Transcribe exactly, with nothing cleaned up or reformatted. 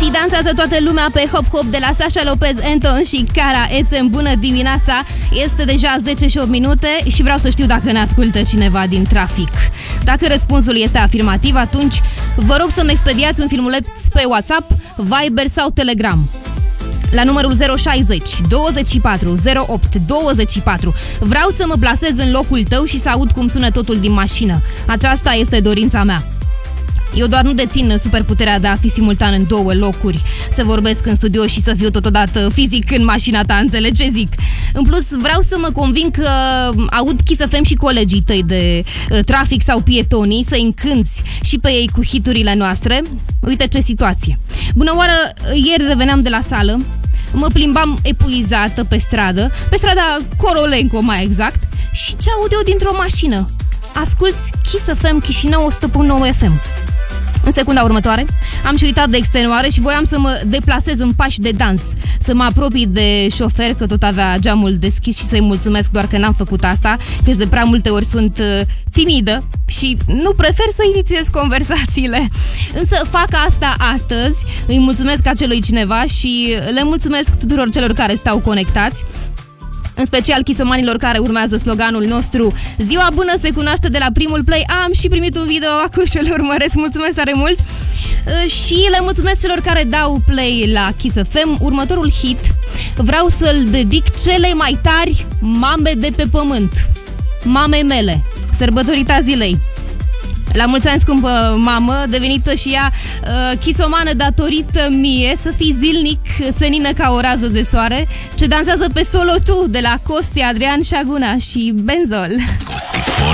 Astăzi dansează toată lumea pe Hop Hop de la Sasha Lopez, Anton și Cara Ețen. Bună dimineața! Este deja zece și opt minute și vreau să știu dacă ne ascultă cineva din trafic. Dacă răspunsul este afirmativ, atunci vă rog să-mi expediați un filmuleț pe WhatsApp, Viber sau Telegram la numărul zero șaizeci douăzeci și patru zero opt douăzeci și patru. Vreau să mă plasez în locul tău și să aud cum sună totul din mașină. Aceasta este dorința mea. Eu doar nu dețin superputerea de a fi simultan în două locuri, să vorbesc în studio și să fiu totodată fizic în mașina ta, înțelegi ce zic? În plus, vreau să mă conving că aud Kiss F M și colegii tăi de uh, trafic sau pietonii, să-i încânți și pe ei cu hiturile noastre. Uite ce situație. Bună oară, ieri reveneam de la sală, mă plimbam epuizată pe stradă, pe strada Corolenco mai exact, și ce aud eu dintr-o mașină? Asculți Kiss F M Chișinău o sută punct nouă F M. În secunda următoare am și uitat de extenuare și voiam să mă deplasez în pași de dans, să mă apropii de șofer, că tot avea geamul deschis, și să-i mulțumesc, doar că n-am făcut asta, căci de prea multe ori sunt uh, timidă și nu prefer să inițiez conversațiile. Însă fac asta astăzi, îi mulțumesc acelui cineva și le mulțumesc tuturor celor care stau conectați, în special chisomanilor care urmează sloganul nostru Ziua bună se cunoaște de la primul play. Am și primit un video acum și îl urmăresc, mulțumesc tare mult. Și le mulțumesc celor care dau play la Kiss F M. Următorul hit vreau să-l dedic celei mai tari mame de pe pământ, mamei mele, sărbătorita zilei. La mulți ani, scumpă mamă, devenită și ea uh, chisomană datorită mie, să fii zilnic senină ca o rază de soare, ce dansează pe Solo Tu de la Costi, Adrian Șaguna și Benzol.